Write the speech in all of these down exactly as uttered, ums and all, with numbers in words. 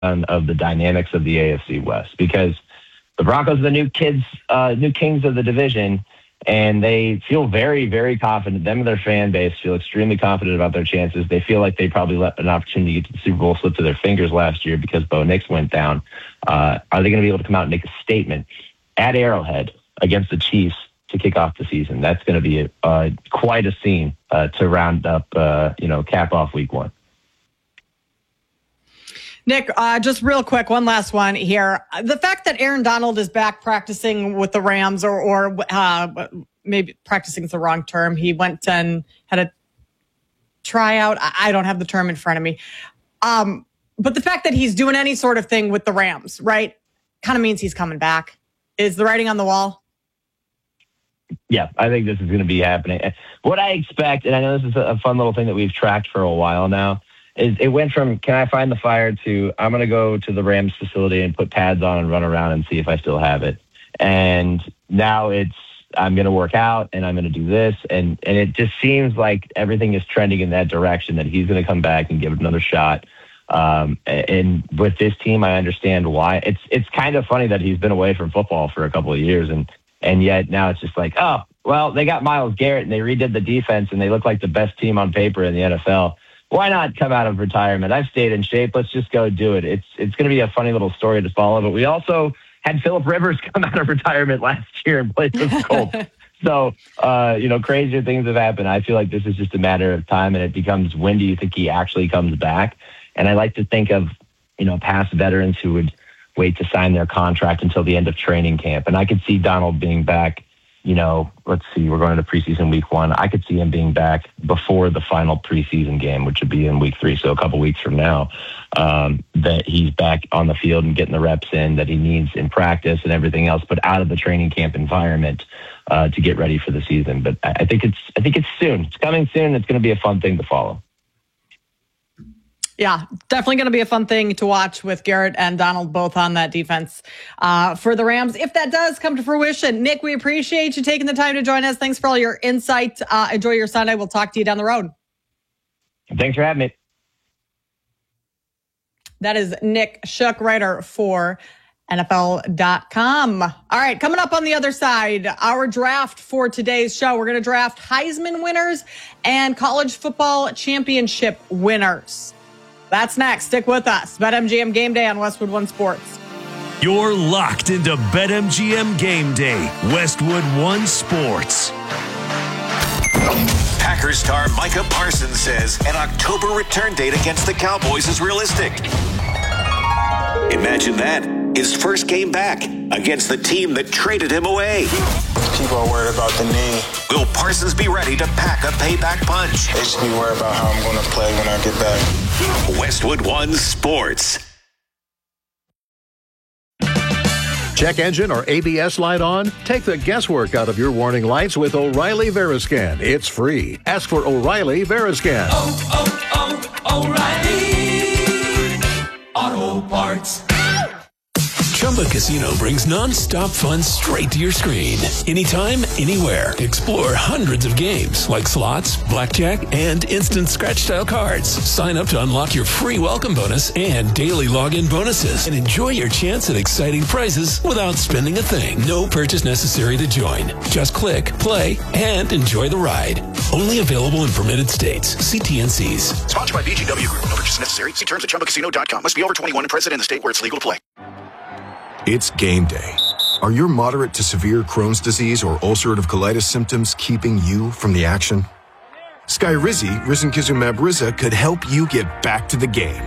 of the dynamics of the A F C West, because the Broncos are the new kids, uh, new kings of the division, and they feel very, very confident. Them and their fan base feel extremely confident about their chances. They feel like they probably let an opportunity to get to the Super Bowl slip through their fingers last year because Bo Nix went down. Uh, are they going to be able to come out and make a statement at Arrowhead against the Chiefs to kick off the season? That's going to be a, uh, quite a scene uh, to round up, uh, you know, cap off week one. Nick, uh, just real quick, one last one here. The fact that Aaron Donald is back practicing with the Rams, or, or uh, maybe practicing is the wrong term. He went and had a tryout. I don't have the term in front of me. Um, but the fact that he's doing any sort of thing with the Rams, right, kind of means he's coming back. Is the writing on the wall? Yeah, I think this is going to be happening. What I expect, and I know this is a fun little thing that we've tracked for a while now, is it went from, can I find the fire, to I'm going to go to the Rams facility and put pads on and run around and see if I still have it. And now it's, I'm going to work out and I'm going to do this. And, and it just seems like everything is trending in that direction, that he's going to come back and give it another shot. Um, and with this team, I understand why. It's, it's kind of funny that he's been away from football for a couple of years. And, and yet now it's just like, oh, well, they got Myles Garrett and they redid the defense and they look like the best team on paper in the N F L. Why not come out of retirement? I've stayed in shape. Let's just go do it. It's it's going to be a funny little story to follow. But we also had Phillip Rivers come out of retirement last year and play for the Colts. So, uh, you know, crazier things have happened. I feel like this is just a matter of time, and it becomes, when do you think he actually comes back? And I like to think of, you know, past veterans who would wait to sign their contract until the end of training camp. And I could see Donald being back. You know, let's see, we're going into preseason week one. I could see him being back before the final preseason game, which would be in week three, so a couple weeks from now, um, that he's back on the field and getting the reps in that he needs in practice and everything else, but out of the training camp environment uh, to get ready for the season. But I think it's, I think it's soon. It's coming soon. It's going to be a fun thing to follow. Yeah, definitely going to be a fun thing to watch with Garrett and Donald both on that defense uh, for the Rams, if that does come to fruition. Nick, we appreciate you taking the time to join us. Thanks for all your insight. Uh, enjoy your Sunday. We'll talk to you down the road. Thanks for having me. That is Nick Shook, writer for N F L dot com. All right, coming up on the other side, our draft for today's show. We're going to draft Heisman winners and college football championship winners. That's next. Stick with us. BetMGM Game Day on Westwood One Sports. You're locked into BetMGM Game Day, Westwood One Sports. Packers star Micah Parsons says an October return date against the Cowboys is realistic. Imagine that. His first game back against the team that traded him away. People are worried about the knee. Will Parsons be ready to pack a payback punch? They should be worried about how I'm going to play when I get back. Westwood One Sports. Check engine or A B S light on? Take the guesswork out of your warning lights with O'Reilly Veriscan. It's free. Ask for O'Reilly Veriscan. Oh, oh, oh, O'Reilly Auto Parts. Chumba Casino brings non-stop fun straight to your screen. Anytime, anywhere. Explore hundreds of games like slots, blackjack, and instant scratch-style cards. Sign up to unlock your free welcome bonus and daily login bonuses. And enjoy your chance at exciting prizes without spending a thing. No purchase necessary to join. Just click, play, and enjoy the ride. Only available in permitted states. See T N Cs. Sponsored by B G W Group. No purchase necessary. See terms at Chumba Casino dot com. Must be over twenty-one and present in the state where it's legal to play. It's game day. Are your moderate to severe Crohn's disease or ulcerative colitis symptoms keeping you from the action? Skyrizi, risankizumab Riza, could help you get back to the game.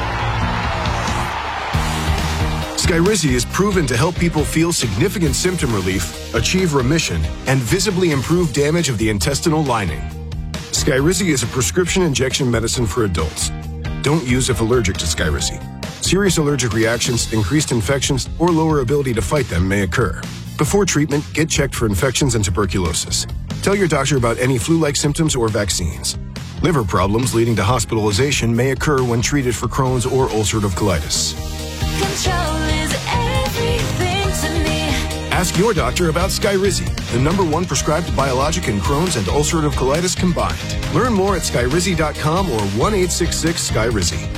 Skyrizi is proven to help people feel significant symptom relief, achieve remission, and visibly improve damage of the intestinal lining. Skyrizi is a prescription injection medicine for adults. Don't use if allergic to Skyrizi. Serious allergic reactions, increased infections, or lower ability to fight them may occur. Before treatment, get checked for infections and tuberculosis. Tell your doctor about any flu-like symptoms or vaccines. Liver problems leading to hospitalization may occur when treated for Crohn's or ulcerative colitis. Control is everything to me. Ask your doctor about Skyrizi, the number one prescribed biologic in Crohn's and ulcerative colitis combined. Learn more at skyrizi dot com or one eight six six Skyrizi.